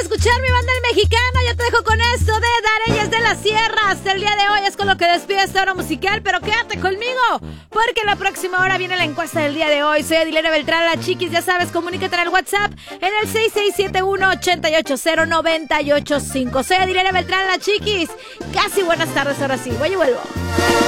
escuchar mi banda El Mexicano. Yo te dejo con esto de Dareyes de la Sierra. Hasta el día de hoy es con lo que despide esta hora musical. Pero quédate conmigo, porque la próxima hora viene la encuesta del día de hoy. Soy Adilera Beltrán, la Chiquis. Ya sabes, comunícate en el WhatsApp en el 6671-880-985. Soy Adilera Beltrán, la Chiquis. Casi buenas tardes, ahora sí. Voy y vuelvo.